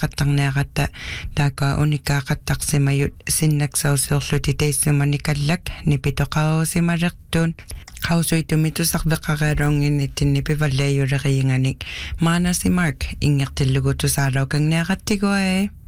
qatarneaqatta taaka unikkaaqattaqsimayut sinnaksausiorluti teissumani kallak nipitoqausimalertun qausuitumitusarbeqararuunginnitinni pivallayuleriinganik maanasi mark ingertillugutusaaraukanneaqattigua